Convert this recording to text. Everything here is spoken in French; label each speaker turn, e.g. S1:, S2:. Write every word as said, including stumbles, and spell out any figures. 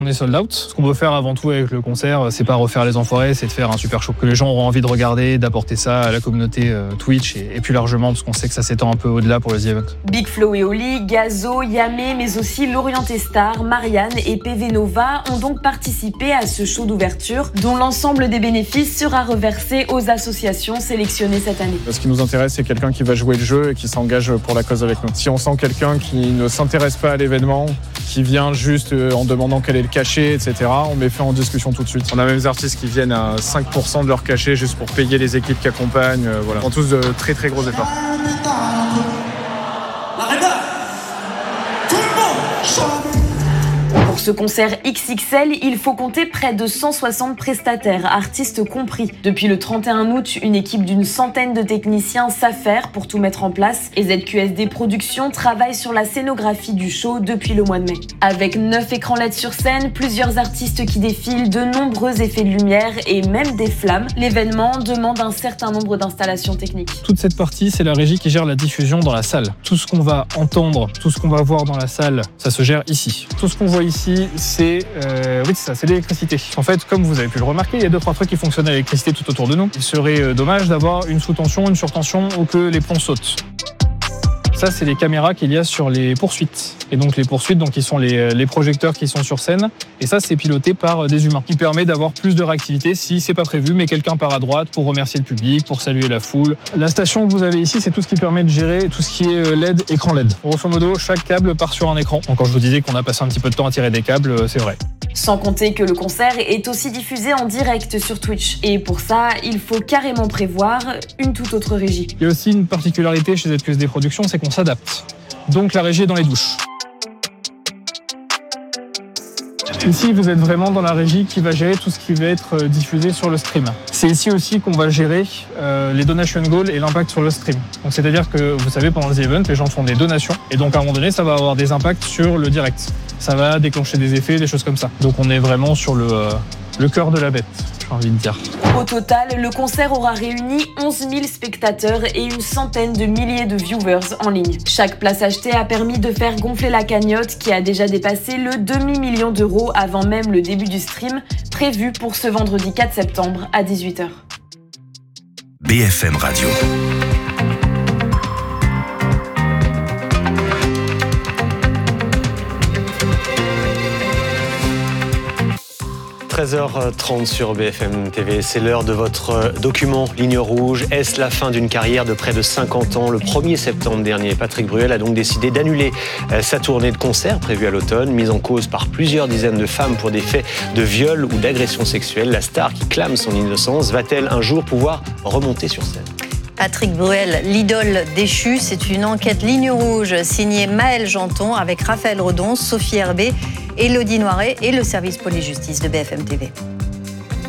S1: On est sold out. Ce qu'on veut faire avant tout avec le concert, c'est pas refaire les enfoirés, c'est de faire un super show que les gens auront envie de regarder, d'apporter ça à la communauté euh, Twitch et, et plus largement parce qu'on sait que ça s'étend un peu au-delà pour le The Event.
S2: Big Flo et Oli, Gazo, Yamé, mais aussi l'Orienté Star, Marianne et P V Nova ont donc participé à ce show d'ouverture dont l'ensemble des bénéfices sera reversé aux associations sélectionnées cette année.
S3: Ce qui nous intéresse, c'est quelqu'un qui va jouer le jeu et qui s'engage pour la cause avec nous. Si on sent quelqu'un qui ne s'intéresse pas à l'événement, qui vient juste en demandant quel est le cachet, et cetera, on met fin en discussion tout de suite. On a même des artistes qui viennent à cinq pour cent de leur cachet juste pour payer les équipes qui accompagnent. Euh, voilà. On tous de très très gros efforts.
S2: Pour ce concert X X L, il faut compter près de cent soixante prestataires, artistes compris. Depuis le trente et un août, une équipe d'une centaine de techniciens s'affaire pour tout mettre en place et Z Q S D Productions travaille sur la scénographie du show depuis le mois de mai. Avec neuf écrans L E D sur scène, plusieurs artistes qui défilent, de nombreux effets de lumière et même des flammes, l'événement demande un certain nombre d'installations techniques.
S1: Toute cette partie, c'est la régie qui gère la diffusion dans la salle. Tout ce qu'on va entendre, tout ce qu'on va voir dans la salle, ça se gère ici. Tout ce qu'on voit ici, c'est euh, oui, c'est ça, c'est l'électricité. En fait, comme vous avez pu le remarquer, il y a deux trois trucs qui fonctionnent à l'électricité tout autour de nous. Il serait euh, dommage d'avoir une sous-tension, une surtension ou que les plombs sautent. Ça, c'est les caméras qu'il y a sur les poursuites. Et donc les poursuites, donc ils sont les, les projecteurs qui sont sur scène. Et ça, c'est piloté par des humains, qui permet d'avoir plus de réactivité si c'est pas prévu, mais quelqu'un part à droite pour remercier le public, pour saluer la foule. La station que vous avez ici, c'est tout ce qui permet de gérer tout ce qui est L E D, écran L E D. Grosso modo, chaque câble part sur un écran. Donc, quand je vous disais qu'on a passé un petit peu de temps à tirer des câbles, c'est vrai.
S2: Sans compter que le concert est aussi diffusé en direct sur Twitch. Et pour ça, il faut carrément prévoir une toute autre régie.
S1: Il y a aussi une particularité chez Z Q S D Productions, c'est qu'on s'adapte. Donc la régie est dans les douches. Ici, vous êtes vraiment dans la régie qui va gérer tout ce qui va être diffusé sur le stream. C'est ici aussi qu'on va gérer euh, les donation goals et l'impact sur le stream. Donc, c'est-à-dire que, vous savez, pendant le The Event, les gens font des donations. Et donc, à un moment donné, ça va avoir des impacts sur le direct. Ça va déclencher des effets, des choses comme ça. Donc, on est vraiment sur le, euh, le cœur de la bête, j'ai envie de dire.
S2: Au total, le concert aura réuni onze mille spectateurs et une centaine de milliers de viewers en ligne. Chaque place achetée a permis de faire gonfler la cagnotte qui a déjà dépassé le demi-million d'euros avant même le début du stream, prévu pour ce vendredi quatre septembre à dix-huit heures.
S4: B F M Radio.
S5: treize heures trente sur B F M T V, c'est l'heure de votre document Ligne Rouge. Est-ce la fin d'une carrière de près de cinquante ans ? Le premier septembre dernier, Patrick Bruel a donc décidé d'annuler sa tournée de concert prévue à l'automne, mise en cause par plusieurs dizaines de femmes pour des faits de viol ou d'agression sexuelle. La star qui clame son innocence va-t-elle un jour pouvoir remonter sur scène ?
S6: Patrick Bruel, l'idole déchue, c'est une enquête Ligne Rouge signée Maëlle Janton avec Raphaël Redon, Sophie Herbet, Élodie Noiret et le service police-justice de B F M T V.